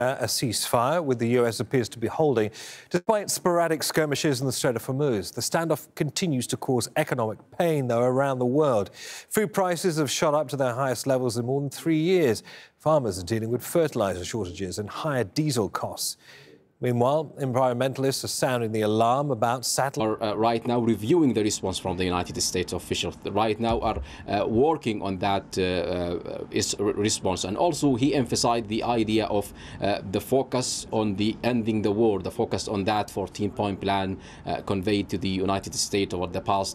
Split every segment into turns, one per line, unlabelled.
A ceasefire, with the US appears to be holding, despite sporadic skirmishes in the Strait of Hormuz. The standoff continues to cause economic pain, though, around the world. Food prices have shot up to their highest levels in more than 3 years. Farmers are dealing with fertilizer shortages and higher diesel costs. Meanwhile, environmentalists are sounding the alarm about satellite.
Are right now reviewing the response from the United States officials. Right now are working on that response. And also he emphasized the idea of the focus on the ending the war, the focus on that 14-point plan conveyed to the United States over the past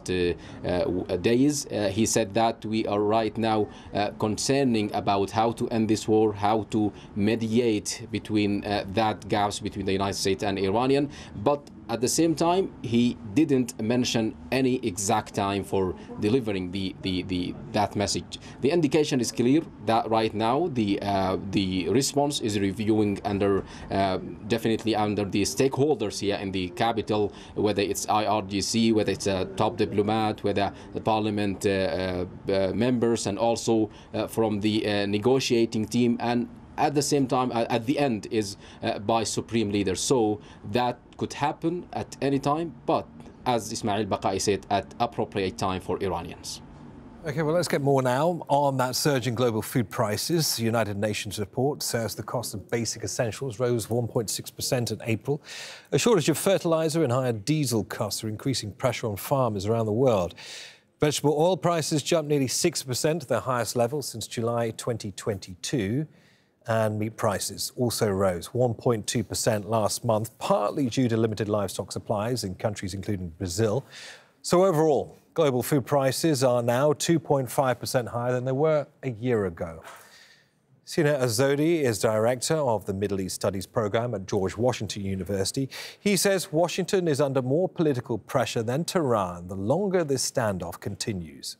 days. He said that we are right now concerning about how to end this war, how to mediate between that gaps between the United States and Iranian, but at the same time he didn't mention any exact time for delivering that message. The indication is clear that right now the response is reviewing under definitely under the stakeholders here in the capital, whether it's IRGC, whether it's a top diplomat, whether the parliament members, and also from the negotiating team, and at the same time, at the end, is by supreme leaders. So that could happen at any time, but as Ismail Baqai said, at appropriate time for Iranians.
OK, well, let's get more now on that surge in global food prices. The United Nations report says the cost of basic essentials rose 1.6% in April. A shortage of fertilizer and higher diesel costs are increasing pressure on farmers around the world. Vegetable oil prices jumped nearly 6% to their highest level since July 2022. And meat prices also rose 1.2% last month, partly due to limited livestock supplies in countries including Brazil. So overall, global food prices are now 2.5% higher than they were a year ago. Sina Azodi is director of the Middle East Studies program at George Washington University. He says Washington is under more political pressure than Tehran the longer this standoff continues.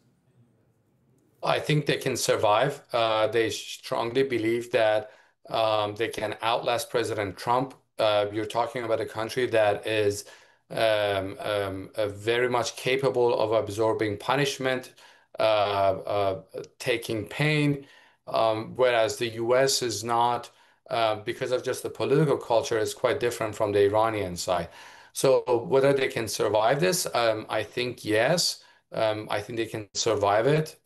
I think they can survive. They strongly believe that they can outlast President Trump. You're talking about a country that is very much capable of absorbing punishment, taking pain, whereas the US is not, because of just the political culture, is quite different from the Iranian side. So whether they can survive this, I think yes. I think they can survive it,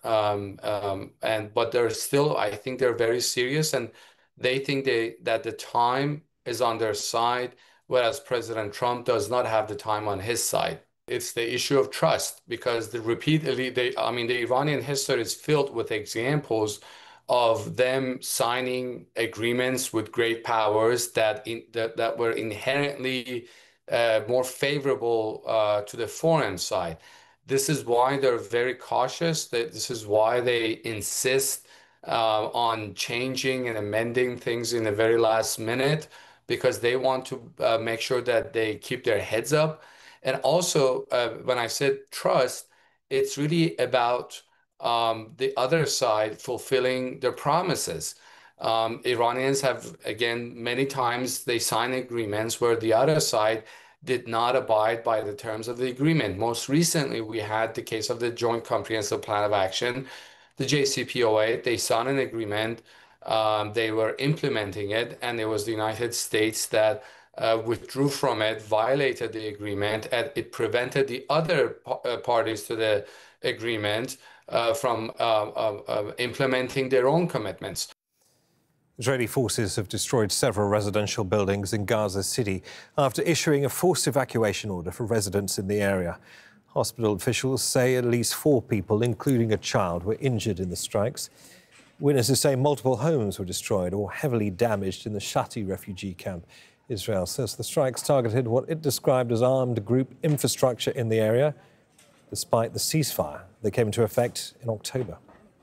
but they're still, I think they're very serious, and they think that the time is on their side, whereas President Trump does not have the time on his side. It's the issue of trust, because the Iranian history is filled with examples of them signing agreements with great powers that were inherently more favorable to the foreign side. This is why they're very cautious. This is why they insist on changing and amending things in the very last minute, because they want to make sure that they keep their heads up. And also, when I said trust, it's really about the other side fulfilling their promises. Iranians have, again, many times they sign agreements where the other side did not abide by the terms of the agreement. Most recently, we had the case of the Joint Comprehensive Plan of Action, the JCPOA. They signed an agreement, they were implementing it, and it was the United States that withdrew from it, violated the agreement, and it prevented the other parties to the agreement from implementing their own commitments.
Israeli forces have destroyed several residential buildings in Gaza City after issuing a forced evacuation order for residents in the area. Hospital officials say at least 4 people, including a child, were injured in the strikes. Witnesses say multiple homes were destroyed or heavily damaged in the Shati refugee camp. Israel says the strikes targeted what it described as armed group infrastructure in the area, despite the ceasefire that came into effect in October.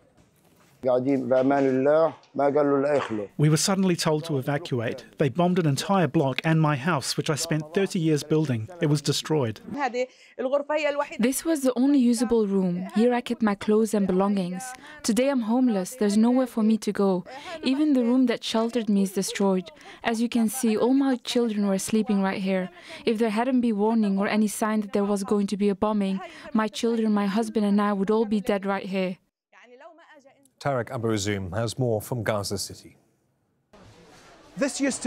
We were suddenly told to evacuate. They bombed an entire block and my house, which I spent 30 years building. It was destroyed.
This was the only usable room. Here I kept my clothes and belongings. Today I'm homeless. There's nowhere for me to go. Even the room that sheltered me is destroyed. As you can see, all my children were sleeping right here. If there hadn't been warning or any sign that there was going to be a bombing, my children, my husband and I would all be dead right here.
Tarek Abu Razoum has more from Gaza City.
This used to